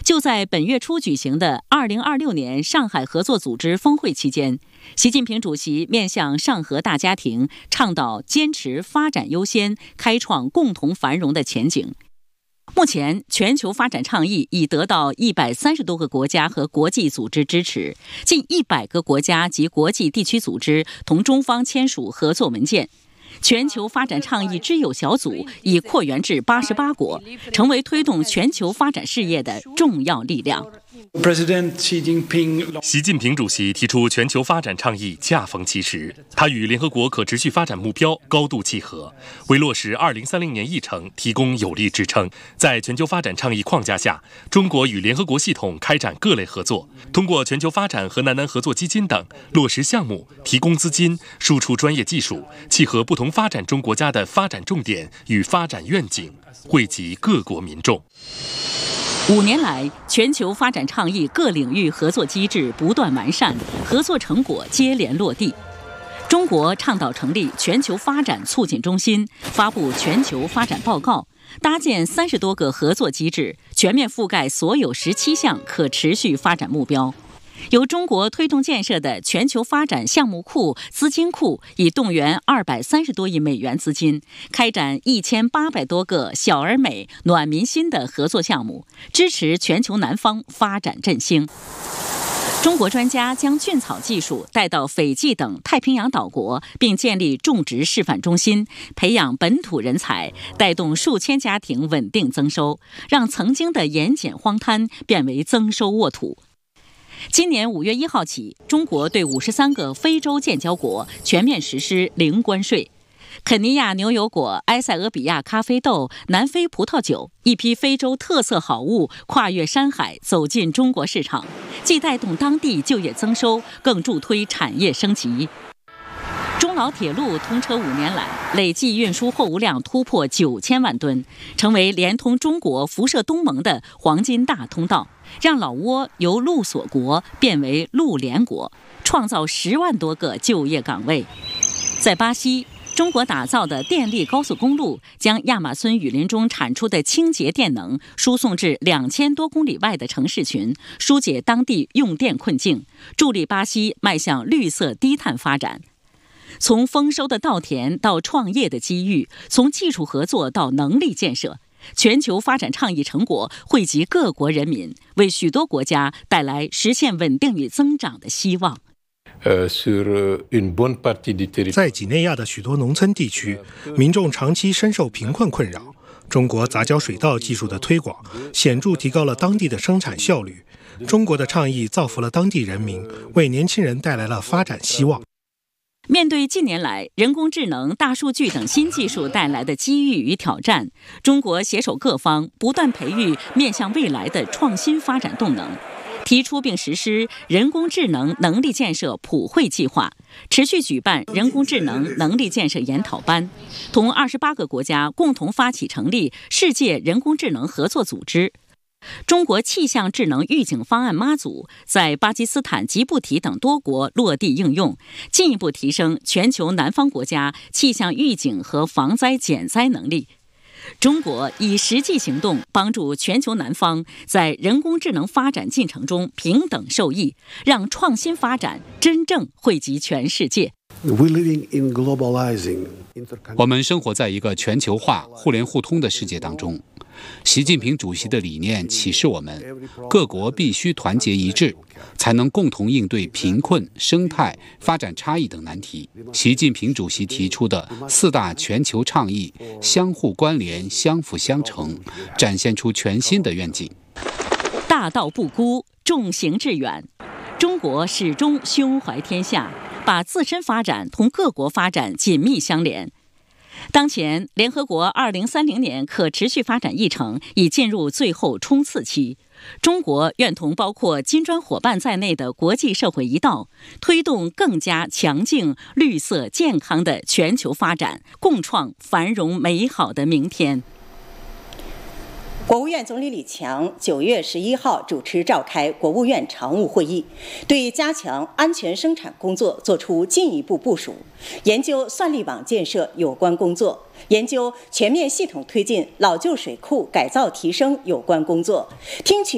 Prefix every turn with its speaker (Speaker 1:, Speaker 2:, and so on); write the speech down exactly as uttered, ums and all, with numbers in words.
Speaker 1: 就在本月初举行的二零二六年上海合作组织峰会期间，习近平主席面向上合大家庭，倡导坚持发展优先，开创共同繁荣的前景。目前，全球发展倡议已得到一百三十多个国家和国际组织支持，近一百个国家及国际地区组织同中方签署合作文件。全球发展倡议之友小组已扩员至八十八国，成为推动全球发展事业的重要力量。
Speaker 2: 习近平主席提出全球发展倡议恰逢其时，它与联合国可持续发展目标高度契合，为落实二零三零年议程提供有力支撑。在全球发展倡议框架下，中国与联合国系统开展各类合作，通过全球发展和南南合作基金等落实项目，提供资金，输出专业技术，契合不同发展中国家的发展重点与发展愿景，惠及各国民众。
Speaker 1: 五年来，全球发展倡议各领域合作机制不断完善，合作成果接连落地。中国倡导成立全球发展促进中心，发布全球发展报告，搭建三十多个合作机制，全面覆盖所有十七项可持续发展目标。由中国推动建设的全球发展项目库、资金库已动员二百三十多亿美元资金，开展一千八百多个小而美、暖民心的合作项目，支持全球南方发展振兴。中国专家将菌草技术带到斐济等太平洋岛国，并建立种植示范中心，培养本土人才，带动数千家庭稳定增收，让曾经的盐碱荒滩变为增收沃土。今年五月一号起，中国对五十三个非洲建交国全面实施零关税。肯尼亚牛油果、埃塞俄比亚咖啡豆、南非葡萄酒，一批非洲特色好物跨越山海走进中国市场，既带动当地就业增收，更助推产业升级。中老铁路通车五年来，累计运输货物量突破九千万吨，成为连通中国辐射东盟的黄金大通道，让老挝由陆锁国变为陆联国，创造十万多个就业岗位。在巴西，中国打造的电力高速公路将亚马孙雨林中产出的清洁电能输送至两千多公里外的城市群，疏解当地用电困境，助力巴西迈向绿色低碳发展。从丰收的稻田到创业的机遇，从技术合作到能力建设，全球发展倡议成果惠及各国人民，为许多国家带来实现稳定与增长的希望。
Speaker 3: 在几内亚的许多农村地区，民众长期深受贫困困扰。中国杂交水稻技术的推广，显著提高了当地的生产效率。中国的倡议造福了当地人民，为年轻人带来了发展希望。
Speaker 1: 面对近年来人工智能、大数据等新技术带来的机遇与挑战，中国携手各方，不断培育面向未来的创新发展动能，提出并实施人工智能能力建设普惠计划，持续举办人工智能能力建设研讨班，同二十八个国家共同发起成立世界人工智能合作组织。中国气象智能预警方案妈祖在巴基斯坦、吉布提等多国落地应用，进一步提升全球南方国家气象预警和防灾减灾能力。中国以实际行动帮助全球南方在人工智能发展进程中平等受益，让创新发展真正惠及全世界。
Speaker 4: 我们生活在一个全球化、互联互通的世界当中。习近平主席的理念启示我们，各国必须团结一致，才能共同应对贫困、生态、发展差异等难题。习近平主席提出的四大全球倡议相互关联、相辅相成，展现出全新的愿景。
Speaker 1: 大道不孤，众行致远。中国始终胸怀天下，把自身发展同各国发展紧密相连。当前，联合国二零三零年可持续发展议程已进入最后冲刺期。中国愿同包括金砖伙伴在内的国际社会一道，推动更加强劲、绿色、健康的全球发展，共创繁荣美好的明天。
Speaker 5: 国务院总理李强九月十一号主持召开国务院常务会议，对加强安全生产工作作出进一步部署，研究算力网建设有关工作，研究全面系统推进老旧水库改造提升有关工作，听取